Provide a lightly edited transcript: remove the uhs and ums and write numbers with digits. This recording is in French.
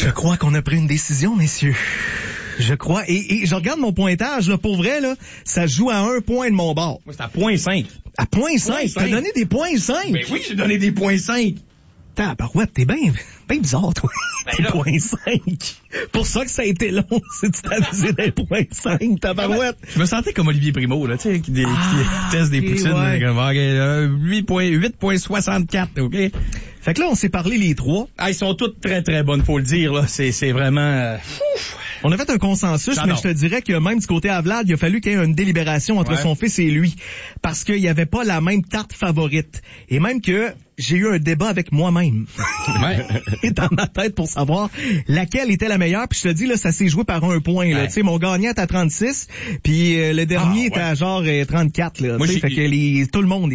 Je crois qu'on a pris une décision, messieurs. Je crois. Et je regarde mon pointage, là, pour vrai, là, ça joue à 1 point de mon bord. Moi, c'est à 0.5. À 0.5? T'as donné des points 5? Ben oui, j'ai donné des points 5. Tabarouette, t'es bien bizarre, toi. T'es là. 0.5. Pour ça que ça a été long, c'est tu t'amusé des points 5, tabarouette. Je me sentais comme Olivier Primo, là, tu sais, qui teste des poutines. ouais. Comme, OK, 8.64, OK? Fait que là, on s'est parlé les trois. Ah, ils sont toutes très, très bonnes, faut le dire, là. C'est vraiment... On a fait un consensus, J'adore. mais je te dirais que même du côté à Vlad, il a fallu qu'il y ait une délibération entre son fils et lui. Parce qu'il n'y avait pas la même tarte favorite. Et même que j'ai eu un débat avec moi-même. Ouais. Et dans ma tête pour savoir laquelle était la meilleure. Puis je te dis, là, ça s'est joué par 1 point, là. Ouais. Tu sais, mon gagnant est à 36, puis le dernier était à genre 34, là. Moi, Tu sais, fait que tout le monde